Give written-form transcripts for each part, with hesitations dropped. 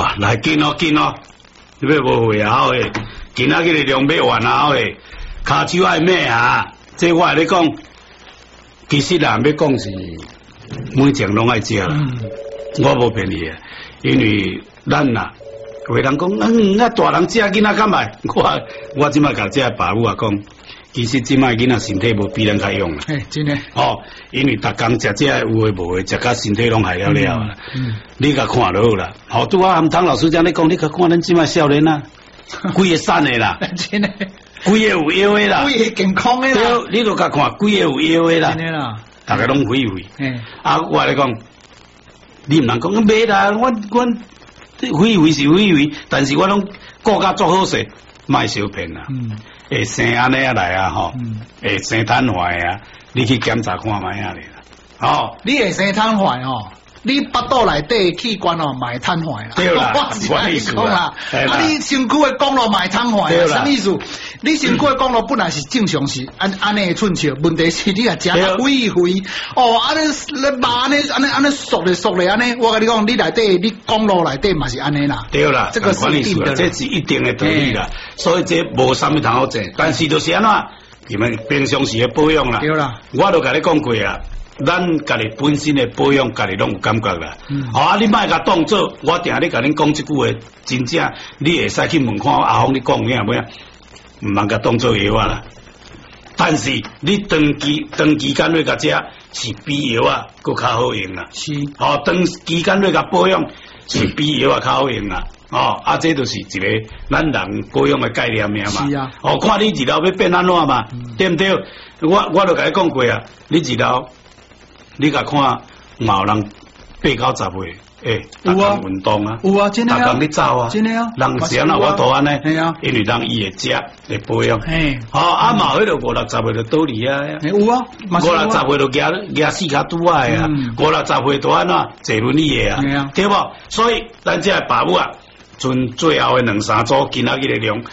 哇，来紧哦紧哦，你要无会啊好诶，今仔日量要完啊好诶，骹手爱咩啊？这我来讲，其实啊，要讲是每种拢爱食啦，我无骗你啊，因为咱啊，有人讲，那大人食囡仔干嘛？我即摆甲这爸母啊讲。其实即摆囡仔身体无比咱较用啦， 真诶。 哦，因为逐工食这有诶无诶，食甲身体拢害了了啦。你甲看就好啦。好，拄啊，汤老师这样咧讲，你甲看咱即摆少年啊，规个瘦诶啦， 真诶， 规个有腰诶啦， 规个健康诶啦。 对，你著甲看，规个有腰诶啦， 真诶啦， 大家拢肥肥。啊，我来讲，你毋通讲袂啦，我肥肥是肥肥，但是我拢顾甲足好势，卖小骗啦。会生安尼啊来啊吼，会生瘫痪啊，你去检查看卖啊咧啦，哦， 你会生瘫痪哦，你腹肚内底器官哦，嘛会瘫痪啦， 对啦， 我是安尼讲啦， 啊你身躯的功能嘛会瘫痪啦，什么意思？你身躯的功能本来是正常是安尼的寸笑，问题是你啊食啊肥肥，哦，安尼安尼缩咧安尼，我跟你讲，你内底你功能内底嘛是安尼啦， 对啦， 这个是一定的， 这是一定的道理啦，所以这无啥物通好整，但是就是安怎，你们平常时的保养啦， 对啦， 我都甲你讲过啊。咱家己本身的保养，家己拢有感觉啦。啊，你莫甲当做，我定咧甲恁讲即句话，真正你会使去问看阿峰，你讲咩咩，唔通甲当做药啊啦。但是你长期间咧甲食是比药啊，佫较好用啦。 是， 哦，长期间咧甲保养是比药啊较好用啦。哦，啊，这就是一个咱人保养的概念尔嘛。 是啊。 哦，看你日后要变安怎嘛，对不对？我就甲你讲过啊，你日后。你甲看，嘛有人8、9、10岁，逐工运动啊， 有啊，真诶啊， 逐工咧走啊， 真诶啊， 人是安那我都安尼， 系啊， 因为人伊会食会保养， 好啊嘛迄个5、60岁就倒离啊， 有啊 ，5、60岁就举4脚拄啊啊，5、60岁就安怎坐轮椅的啊，对无？所以咱这爸母啊，剩最后的2、3组今仔日的量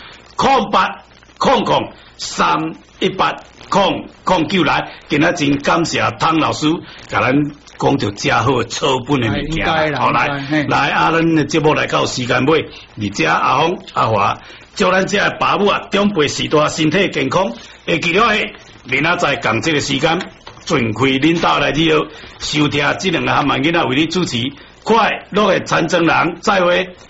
，0800-318-009来，今仔真感谢汤老师，甲咱讲着正好的草本的物件，好来，啊，咱的节目来到时间尾，而这阿峰、阿华，祝咱这爸母啊，长辈时代身体健康，会记了的，明仔载共这个时间，尽开恁家来之后，收听这2个汉慢囡仔为你主持，快乐的参政人，再会。